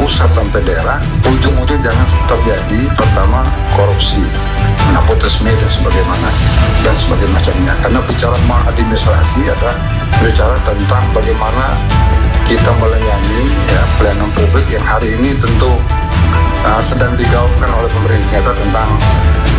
pusat sampai daerah, ujung-ujung jangan terjadi pertama korupsi, nepotisme dan sebagaimana macamnya. Karena bicara maladministrasi adalah bicara tentang bagaimana kita melayani pelayanan publik yang hari ini tentu sedang digaungkan oleh pemerintah kita tentang